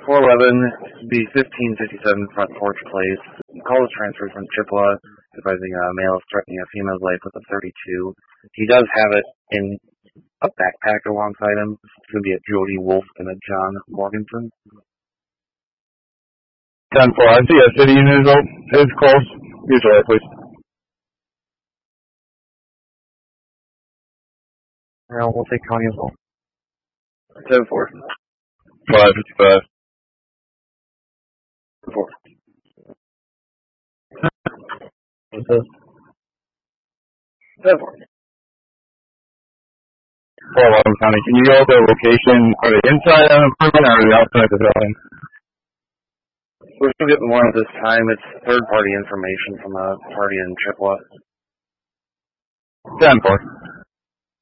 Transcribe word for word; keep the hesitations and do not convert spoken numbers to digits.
four eleven, B fifteen fifty-seven Front Porch Place. Call is transferred from Chippewa, advising a male is threatening a female's life with a thirty-two. He does have it in a backpack alongside him. It's going to be a Jody Wolf and a John Morganson. ten four, I see a city unit is close. Usually, please. Now we'll take county as well. ten four. five fifty-five. four. What's this? ten four. four eleven County, can you go to the location? Are they inside an apartment or are they outside the building? We're still getting more at this time. It's third-party information from a party in Chippewa. ten four.